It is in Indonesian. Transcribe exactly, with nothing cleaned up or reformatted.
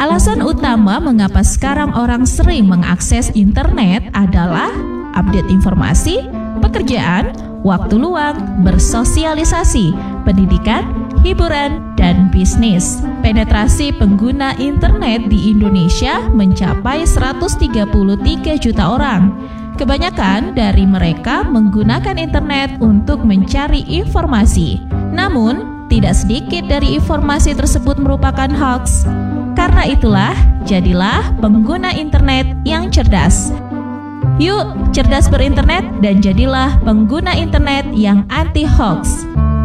Alasan utama mengapa sekarang orang sering mengakses internet adalah update informasi, pekerjaan, waktu luang, bersosialisasi, pendidikan, hiburan, dan bisnis. Penetrasi pengguna internet di Indonesia mencapai seratus tiga puluh tiga juta orang. Kebanyakan dari mereka menggunakan internet untuk mencari informasi. Namun, tidak sedikit dari informasi tersebut merupakan hoax. Karena itulah, jadilah pengguna internet yang cerdas. Yuk, cerdas berinternet dan jadilah pengguna internet yang anti hoax.